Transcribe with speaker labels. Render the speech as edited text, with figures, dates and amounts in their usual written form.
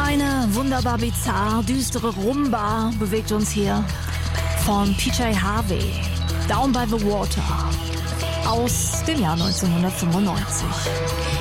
Speaker 1: Eine wunderbar bizarr düstere Rumba bewegt uns hier von PJ Harvey, Down by the Water aus dem Jahr 1995.